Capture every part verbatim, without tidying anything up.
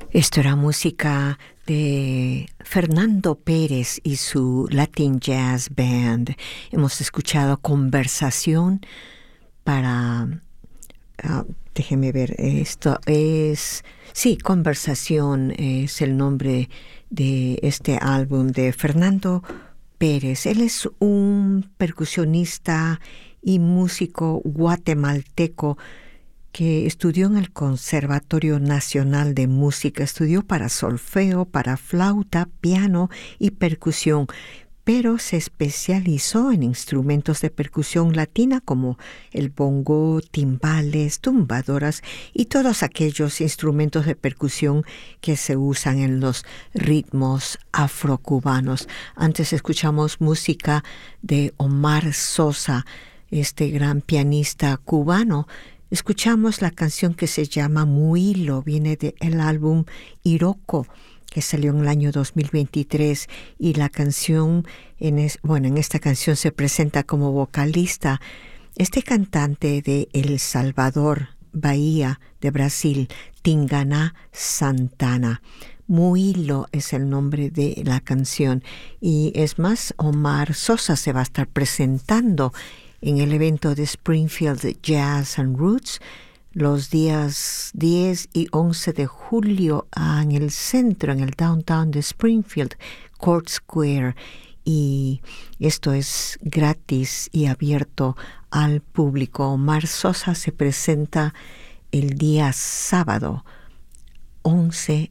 Esto era música de Fernando Pérez y su Latin Jazz Band. Hemos escuchado Conversación para... Uh, déjeme ver, esto es... Sí, Conversación es el nombre de este álbum de Fernando Pérez. Él es un percusionista y músico guatemalteco que estudió en el Conservatorio Nacional de Música. Estudió para solfeo, para flauta, piano y percusión, pero se especializó en instrumentos de percusión latina como el bongo, timbales, tumbadoras y todos aquellos instrumentos de percusión que se usan en los ritmos afrocubanos. Antes escuchamos música de Omar Sosa, este gran pianista cubano. Escuchamos la canción que se llama Muilo, viene del álbum Iroko, que salió en el año dos mil veintitrés, y la canción, en es, bueno, en esta canción se presenta como vocalista este cantante de El Salvador, Bahía de Brasil, Tingana Santana. Muilo es el nombre de la canción, y es más, Omar Sosa se va a estar presentando en el evento de Springfield Jazz and Roots los días diez y once de julio en el centro, en el downtown de Springfield, Court Square. Y esto es gratis y abierto al público. Omar Sosa se presenta el día sábado once,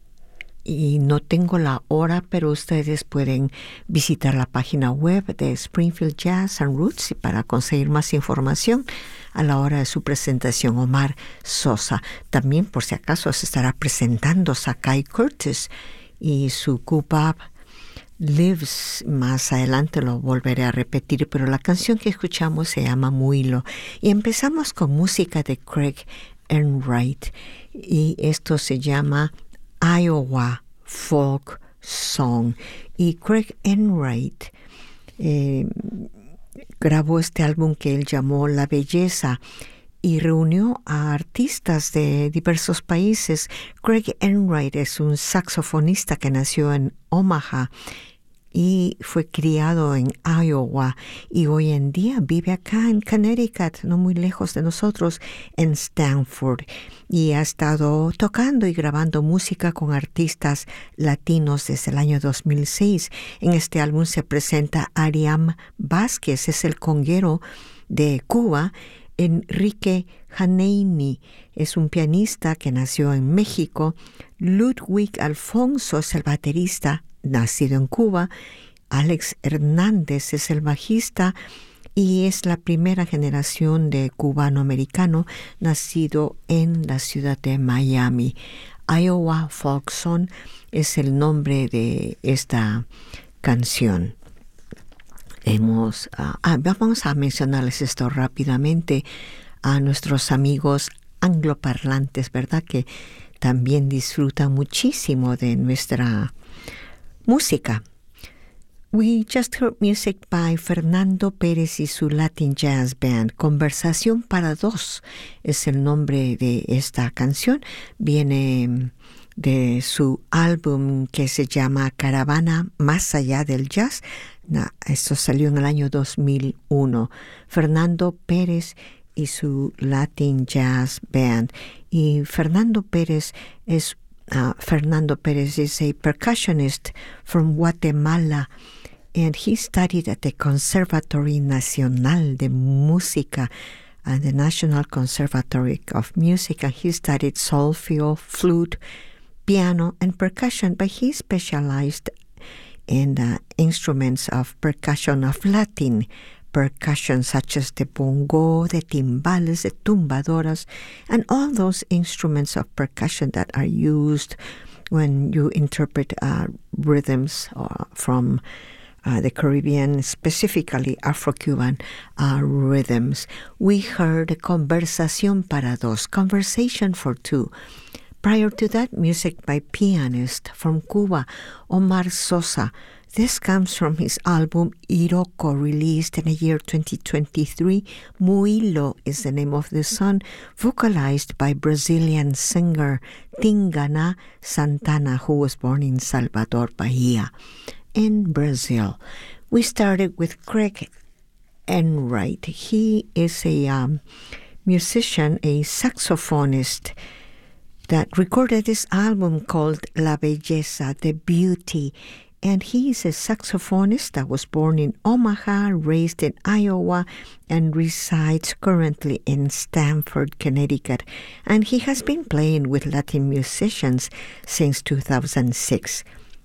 y no tengo la hora, pero ustedes pueden visitar la página web de Springfield Jazz and Roots para conseguir más información a la hora de su presentación. Omar Sosa. También, por si acaso, se estará presentando Sakai Curtis y su Cubab Lives. Más adelante lo volveré a repetir, pero la canción que escuchamos se llama Muilo. Y empezamos con música de Craig Enright, y esto se llama Iowa Folk Song. Y Craig Enright eh, grabó este álbum que él llamó La Belleza y reunió a artistas de diversos países. Craig Enright es un saxofonista que nació en Omaha y fue criado en Iowa, y hoy en día vive acá en Connecticut, no muy lejos de nosotros, en Stanford, y ha estado tocando y grabando música con artistas latinos desde el año dos mil seis. En este álbum se presenta Ariam Vázquez, es el conguero de Cuba. Enrique Janeini es un pianista que nació en México. Ludwig Alfonso es el baterista, nacido en Cuba. Alex Hernández es el bajista y es la primera generación de cubano-americano nacido en la ciudad de Miami. Iowa Folk Song es el nombre de esta canción. Hemos, uh, ah, vamos a mencionarles esto rápidamente a nuestros amigos angloparlantes, ¿verdad? Que también disfrutan muchísimo de nuestra música. We just heard music by Fernando Pérez y su Latin Jazz Band. Conversación para dos es el nombre de esta canción. Viene de su álbum que se llama Caravana Más Allá del Jazz. No, esto salió en el año dos mil uno. Fernando Pérez y su Latin Jazz Band. Y Fernando Pérez es uh, Fernando Pérez is a percussionist from Guatemala, and he studied at the Conservatory Nacional de Música, uh, the National Conservatory of Music, and he studied solfeo, flute, piano, and percussion, but he specialized in the instruments of percussion of Latin percussion, such as the bongo, the timbales, the tumbadoras, and all those instruments of percussion that are used when you interpret uh, rhythms uh, from uh, the Caribbean, specifically Afro-Cuban uh, rhythms. We heard Conversación para dos, Conversation for two. Prior to that, music by pianist from Cuba, Omar Sosa, This comes from his album Iroko, released in the year twenty twenty-three. Muilo is the name of the song, vocalized by Brazilian singer Tingana Santana, who was born in Salvador, Bahia, in Brazil. We started with Craig Enright. He is a um, musician, a saxophonist, that recorded this album called La Belleza, The Beauty. And he is a saxophonist that was born in Omaha, raised in Iowa, and resides currently in Stamford, Connecticut. And he has been playing with Latin musicians since two thousand six.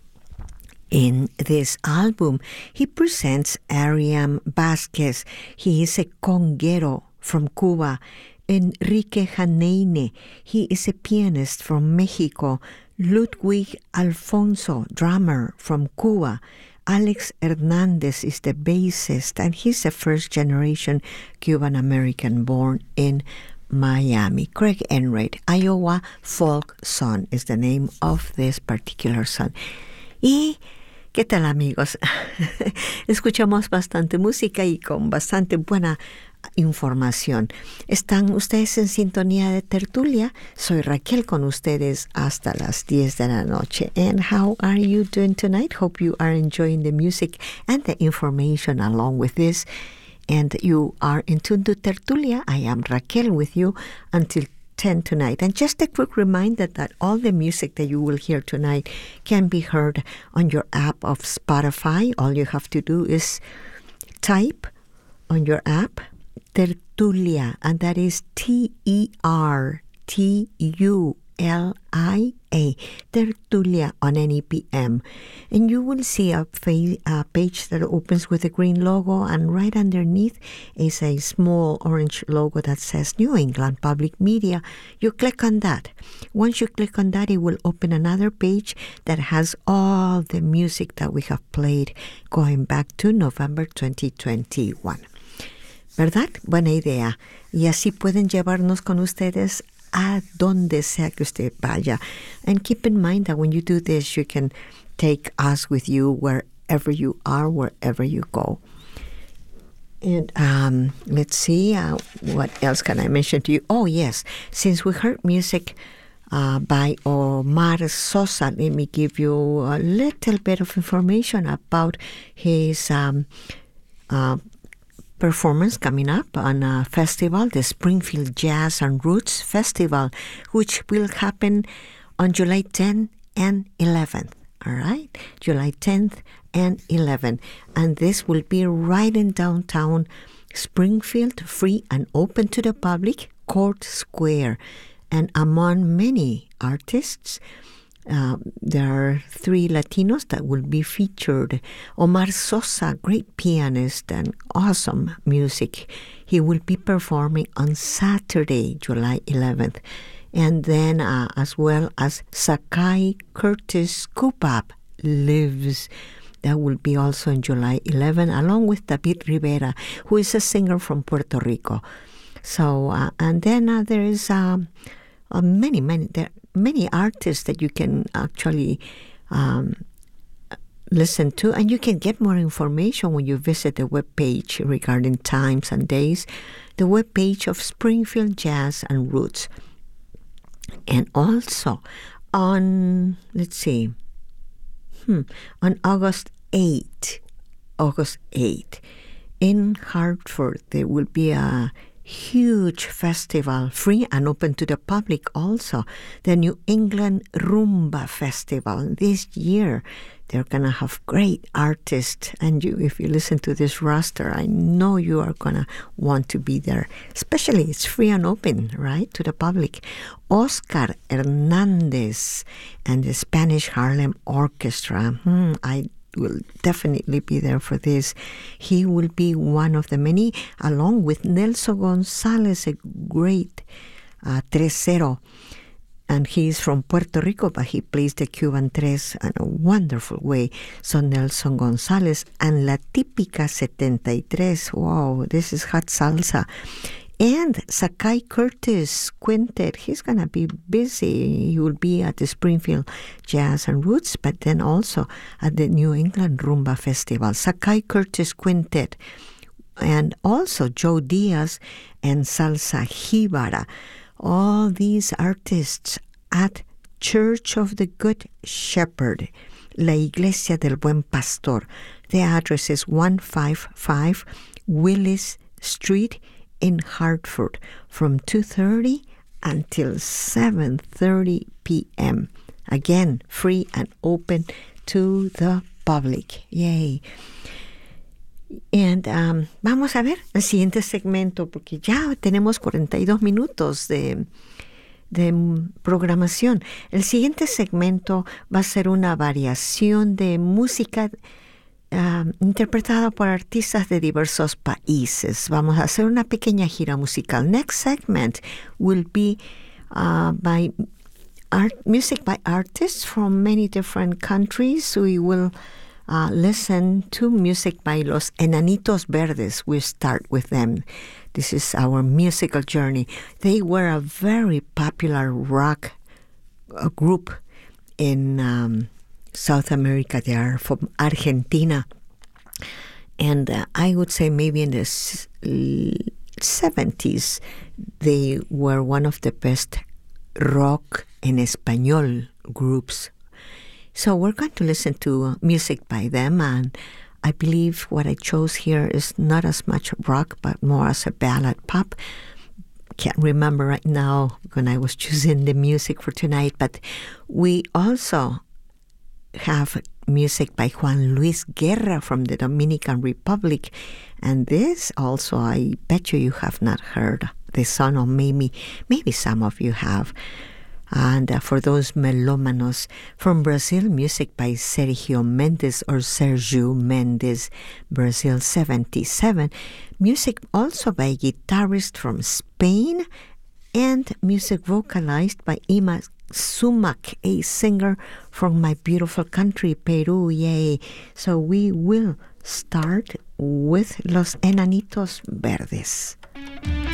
In this album, he presents Ariam Vasquez. He is a conguero from Cuba. Enrique Janeine, he is a pianist from Mexico. Ludwig Alfonso, drummer from Cuba. Alex Hernandez is the bassist, and he's a first-generation Cuban-American born in Miami. Craig Enright, Iowa Folk Song is the name of this particular song. Y ¿qué tal, amigos? Escuchamos bastante música y con bastante buena información. ¿Están ustedes en sintonía de tertulia? Soy Raquel con ustedes hasta las diez de la noche. And how are you doing tonight? Hope you are enjoying the music and the information along with this. And you are in tune to Tertulia. I am Raquel with you until ten tonight. And just a quick reminder that all the music that you will hear tonight can be heard on your app of Spotify. All you have to do is type on your app Tertulia, and that is T E R T U L I A, Tertulia on N E P M. And you will see a, fa- a page that opens with a green logo, and right underneath is a small orange logo that says New England Public Media. You click on that. Once you click on that, it will open another page that has all the music that we have played going back to November twenty twenty-one. ¿Verdad? Buena idea. Y así pueden llevarnos con ustedes a donde sea que usted vaya. And keep in mind that when you do this, you can take us with you wherever you are, wherever you go. And um, let's see, uh, what else can I mention to you? Oh, yes, since we heard music uh, by Omar Sosa, let me give you a little bit of information about his um, uh, performance coming up on a festival, the Springfield Jazz and Roots Festival, which will happen on July tenth and eleventh. All right, July tenth and eleventh. And this will be right in downtown Springfield, free and open to the public, Court Square. And among many artists, Uh, there are three Latinos that will be featured. Omar Sosa, great pianist and awesome music. He will be performing on Saturday, July eleventh. And then uh, as well as Sakai Curtis Kupap lives. That will be also on July eleventh, along with David Rivera, who is a singer from Puerto Rico. So, uh, and then uh, there is um, uh, many, many, there many artists that you can actually um, listen to, and you can get more information when you visit the webpage regarding times and days, the webpage of Springfield Jazz and Roots. And also on, let's see, hmm, on August eighth, August eighth, in Hartford, there will be a huge festival, free and open to the public also, the New England Rumba Festival. This year, they're going to have great artists, and you, if you listen to this roster, I know you are going to want to be there. Especially, it's free and open, right, to the public. Oscar Hernandez and the Spanish Harlem Orchestra. Hmm, I will definitely be there for this. He will be one of the many, along with Nelson Gonzalez, a great uh, tresero. And he is from Puerto Rico, but he plays the Cuban tres in a wonderful way. So Nelson Gonzalez and La Típica seventy-three. Wow, this is hot salsa. And Sakai Curtis Quintet, he's going to be busy. He will be at the Springfield Jazz and Roots, but then also at the New England Rumba Festival. Sakai Curtis Quintet. And also Joe Diaz and Salsa Jibara. All these artists at Church of the Good Shepherd, La Iglesia del Buen Pastor. The address is one fifty-five Willis Street in Hartford from two thirty until seven thirty p.m. Again, free and open to the public. Yay. And um, vamos a ver el siguiente segmento, porque ya tenemos cuarenta y dos minutos de, de programación. El siguiente segmento va a ser una variación de música Uh, interpretado por artistas de diversos países. Vamos a hacer una pequeña gira musical. Next segment will be uh, by art, music by artists from many different countries. We will uh, listen to music by Los Enanitos Verdes. We start with them. This is our musical journey. They were a very popular rock uh, group in um, South America. They are from Argentina. And uh, I would say maybe in the seventies, they were one of the best rock en español groups. So we're going to listen to music by them. And I believe what I chose here is not as much rock, but more as a ballad pop. Can't remember right now when I was choosing the music for tonight. But we also have music by Juan Luis Guerra from the Dominican Republic. And this also, I bet you you have not heard this song, or maybe, maybe some of you have. And uh, for those melómanos, from Brazil, music by Sergio Mendes or Sergio Mendes, Brazil seventy-seven. Music also by guitarist from Spain, and music vocalized by Ima Sumac, a singer from my beautiful country, Peru. Yay. So we will start with Los Enanitos Verdes.